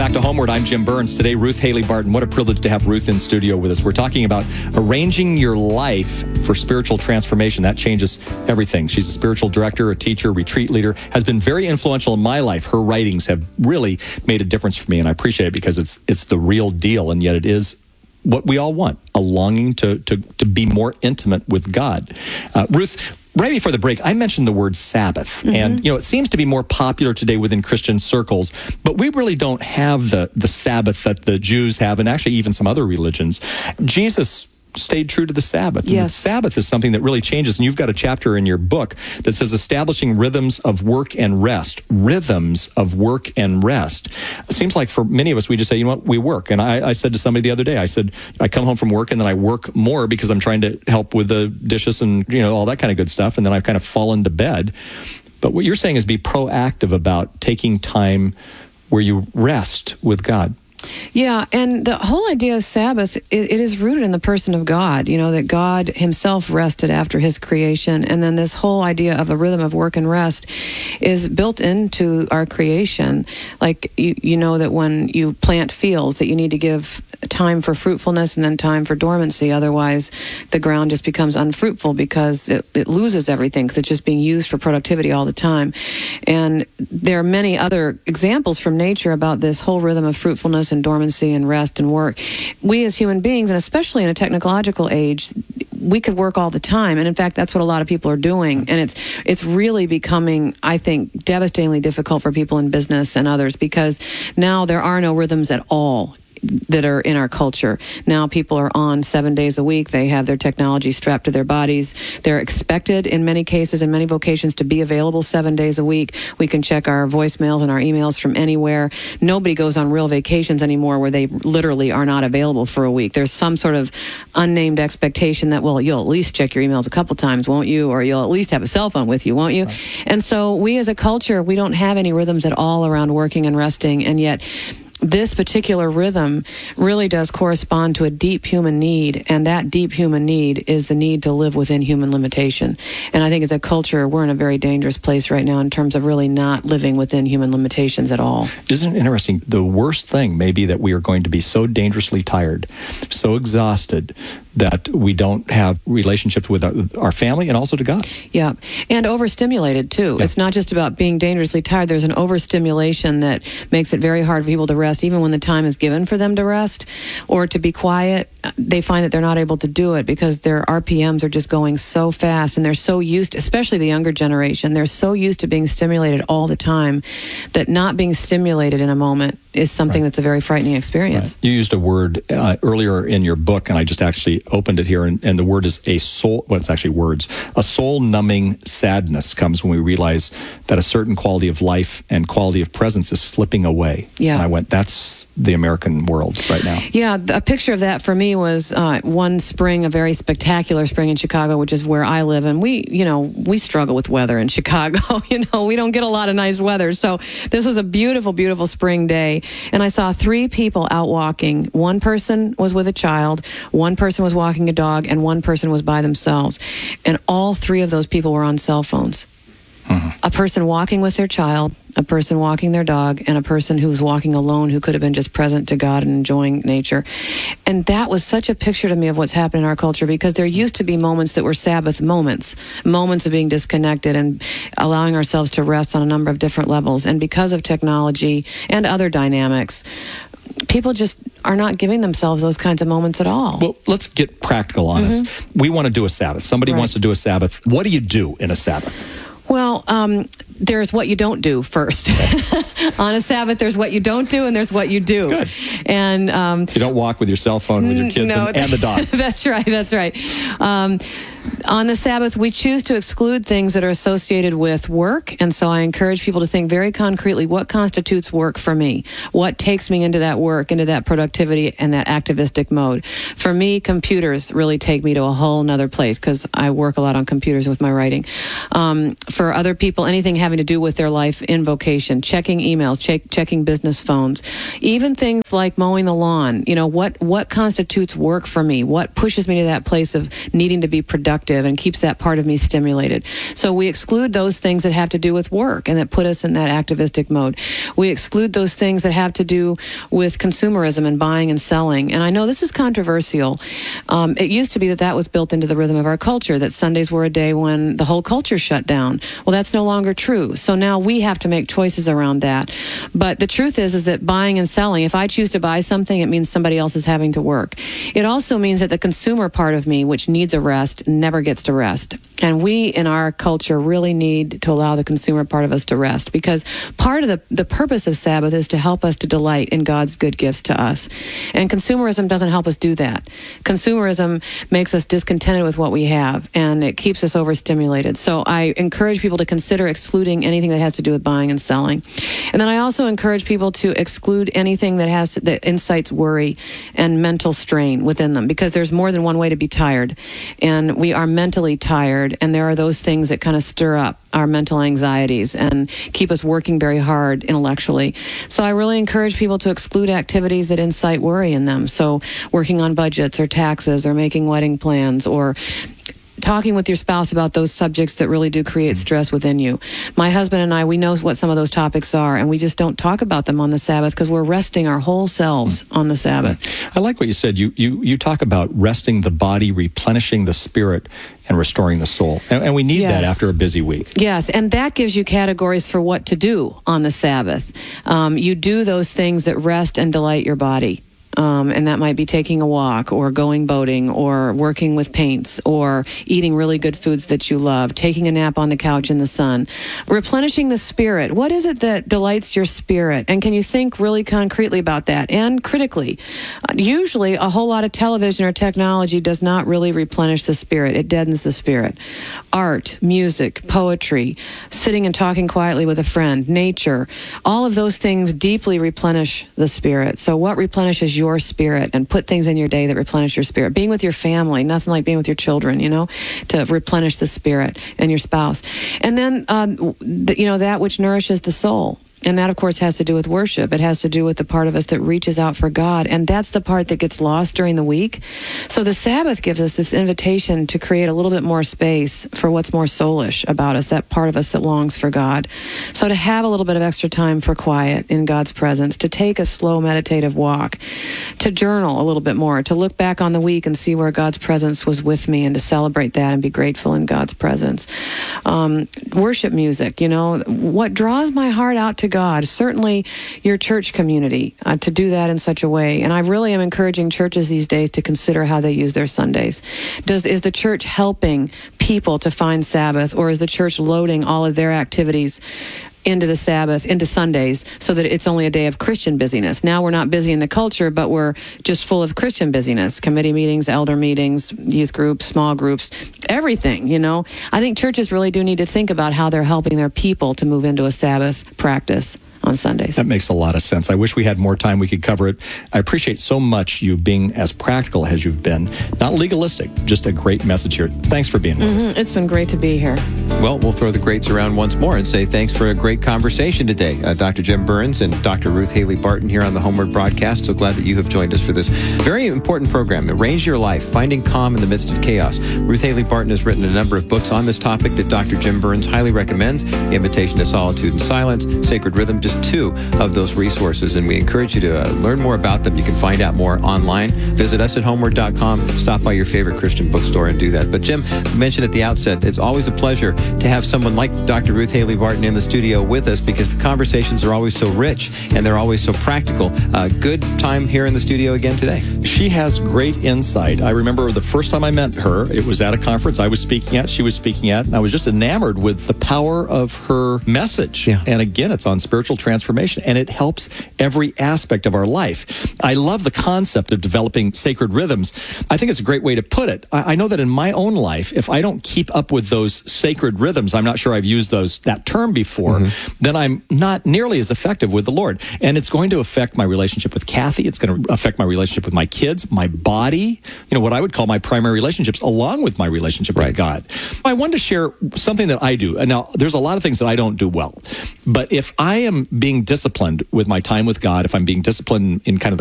back to Homeward. I'm Jim Burns. Today, Ruth Haley Barton. What a privilege to have Ruth in studio with us. We're talking about arranging your life for spiritual transformation. That changes everything. She's a spiritual director, a teacher, retreat leader, has been very influential in my life. Her writings have really made a difference for me, and I appreciate it because it's the real deal, and yet it is what we all want, a longing to be more intimate with God. Ruth, right before the break, I mentioned the word Sabbath, and it seems to be more popular today within Christian circles, but we really don't have the Sabbath that the Jews have, and actually even some other religions. Jesus stayed true to the Sabbath. Yes. And the Sabbath is something that really changes, and you've got a chapter in your book that says establishing rhythms of work and rest. Rhythms of work and rest. It seems like for many of us, we just say, you know what, we work. And I said to somebody the other day, I said, I come home from work and then I work more because I'm trying to help with the dishes and all that kind of good stuff, and then I've kind of fallen to bed. But what you're saying is be proactive about taking time where you rest with God. Yeah, and the whole idea of Sabbath, it is rooted in the person of God, that God himself rested after his creation. And then this whole idea of a rhythm of work and rest is built into our creation. Like, you know that when you plant fields, that you need to give time for fruitfulness and then time for dormancy. Otherwise, the ground just becomes unfruitful because it loses everything because it's just being used for productivity all the time. And there are many other examples from nature about this whole rhythm of fruitfulness and dormancy and rest and work. We as human beings, and especially in a technological age, we could work all the time. And in fact, that's what a lot of people are doing. And it's really becoming, I think, devastatingly difficult for people in business and others because now there are no rhythms at all that are in our culture. Now people are on 7 days a week. They have their technology strapped to their bodies. They're expected in many cases, in many vocations, to be available 7 days a week. We can check our voicemails and our emails from anywhere. Nobody goes on real vacations anymore where they literally are not available for a week. There's some sort of unnamed expectation that, well, you'll at least check your emails a couple times, won't you? Or you'll at least have a cell phone with you, won't you? Right. And so we as a culture, we don't have any rhythms at all around working and resting, and yet this particular rhythm really does correspond to a deep human need, and that deep human need is the need to live within human limitation. And I think as a culture, we're in a very dangerous place right now in terms of really not living within human limitations at all. Isn't it interesting? The worst thing may be that we are going to be so dangerously tired, so exhausted, that we don't have relationships with our family and also to God. Yeah, and overstimulated too. Yeah. It's not just about being dangerously tired. There's an overstimulation that makes it very hard for people to rest, even when the time is given for them to rest or to be quiet. They find that they're not able to do it because their RPMs are just going so fast, and they're so used, especially the younger generation, they're so used to being stimulated all the time that not being stimulated in a moment is something that's a very frightening experience. Right. You used a word earlier in your book, and I just actually opened it here, and the word is a soul, well, it's actually words. A soul-numbing sadness comes when we realize that a certain quality of life and quality of presence is slipping away. Yeah. And I went, that's the American world right now. Yeah, a picture of that for me was one spring, a very spectacular spring in Chicago, which is where I live, and we struggle with weather in Chicago. We don't get a lot of nice weather, so this was a beautiful, beautiful spring day. And I saw 3 people out walking. One person was with a child, one person was walking a dog, and one person was by themselves. And all 3 of those people were on cell phones. A person walking with their child, a person walking their dog, and a person who was walking alone who could have been just present to God and enjoying nature. And that was such a picture to me of what's happening in our culture, because there used to be moments that were Sabbath moments of being disconnected and allowing ourselves to rest on a number of different levels. And because of technology and other dynamics, people just are not giving themselves those kinds of moments at all. Well, let's get practical on this. We want to do a Sabbath. Somebody wants to do a Sabbath. What do you do in a Sabbath? Well, there's what you don't do first. On a Sabbath, there's what you don't do, and there's what you do. That's good. And you don't walk with your cell phone with your kids and the dog. That's right. On the Sabbath, we choose to exclude things that are associated with work, and so I encourage people to think very concretely, what constitutes work for me? What takes me into that work, into that productivity, and that activistic mode? For me, computers really take me to a whole nother place, because I work a lot on computers with my writing. For other people, anything having to do with their life in vocation, checking emails, checking business phones, even things like mowing the lawn. What constitutes work for me? What pushes me to that place of needing to be productive active and keeps that part of me stimulated. So we exclude those things that have to do with work and that put us in that activistic mode. We exclude those things that have to do with consumerism and buying and selling. And I know this is controversial. It used to be that was built into the rhythm of our culture, that Sundays were a day when the whole culture shut down. Well, that's no longer true. So now we have to make choices around that. But the truth is that buying and selling, if I choose to buy something, it means somebody else is having to work. It also means that the consumer part of me, which needs a rest, never gets to rest. And we in our culture really need to allow the consumer part of us to rest, because part of the purpose of Sabbath is to help us to delight in God's good gifts to us. And consumerism doesn't help us do that. Consumerism makes us discontented with what we have, and it keeps us overstimulated. So I encourage people to consider excluding anything that has to do with buying and selling. And then I also encourage people to exclude anything that incites worry and mental strain within them, because there's more than one way to be tired. And we are mentally tired, and there are those things that kind of stir up our mental anxieties and keep us working very hard intellectually. So I really encourage people to exclude activities that incite worry in them. So working on budgets or taxes or making wedding plans or talking with your spouse about those subjects that really do create stress within you. My husband and I, we know what some of those topics are, and we just don't talk about them on the Sabbath because we're resting our whole selves on the Sabbath. I like what you said. You talk about resting the body, replenishing the spirit, and restoring the soul. And we need that after a busy week. Yes, and that gives you categories for what to do on the Sabbath. You do those things that rest and delight your body. And that might be taking a walk or going boating or working with paints or eating really good foods that you love, taking a nap on the couch in the sun. Replenishing the spirit. What is it that delights your spirit? And can you think really concretely about that and critically? Usually a whole lot of television or technology does not really replenish the spirit. It deadens the spirit. Art, music, poetry, sitting and talking quietly with a friend, nature, all of those things deeply replenish the spirit. So what replenishes your spirit, and put things in your day that replenish your spirit? Being with your family, nothing like being with your children, to replenish the spirit, and your spouse. And then, that which nourishes the soul. And that, of course, has to do with worship. It has to do with the part of us that reaches out for God. And that's the part that gets lost during the week. So the Sabbath gives us this invitation to create a little bit more space for what's more soulish about us, that part of us that longs for God. So to have a little bit of extra time for quiet in God's presence, to take a slow meditative walk, to journal a little bit more, to look back on the week and see where God's presence was with me, and to celebrate that and be grateful in God's presence. Worship music, what draws my heart out to God, certainly your church community, to do that in such a way. And I really am encouraging churches these days to consider how they use their Sundays. Is the church helping people to find Sabbath, or is the church loading all of their activities into the Sabbath, into Sundays, so that it's only a day of Christian busyness? Now we're not busy in the culture, but we're just full of Christian busyness, committee meetings, elder meetings, youth groups, small groups, everything, I think churches really do need to think about how they're helping their people to move into a Sabbath practice on Sundays. That makes a lot of sense. I wish we had more time we could cover it. I appreciate so much you being as practical as you've been. Not legalistic, just a great message here. Thanks for being with us. It's been great to be here. Well, we'll throw the greats around once more and say thanks for a great conversation today. Dr. Jim Burns and Dr. Ruth Haley Barton here on the Homeward Broadcast. So glad that you have joined us for this very important program, Arrange Your Life, Finding Calm in the Midst of Chaos. Ruth Haley Barton has written a number of books on this topic that Dr. Jim Burns highly recommends: Invitation to Solitude and Silence, Sacred Rhythm, just two of those resources, and we encourage you to learn more about them. You can find out more online. Visit us at homeward.com. Stop by your favorite Christian bookstore and do that. But Jim mentioned at the outset, it's always a pleasure to have someone like Dr. Ruth Haley Barton in the studio with us, because the conversations are always so rich and they're always so practical. Good time here in the studio again today. She has great insight. I remember the first time I met her, it was at a conference I was speaking at, she was speaking at, and I was just enamored with the power of her message. Yeah. And again, it's on spiritual transformation, and it helps every aspect of our life. I love the concept of developing sacred rhythms. I think it's a great way to put it. I know that in my own life, if I don't keep up with those sacred rhythms, I'm not sure I've used that term before, then I'm not nearly as effective with the Lord. And it's going to affect my relationship with Kathy. It's going to affect my relationship with my kids, my body, what I would call my primary relationships, along with my relationship with God. I wanted to share something that I do. And now, there's a lot of things that I don't do well. But if I am being disciplined with my time with God, if I'm being disciplined in kind of the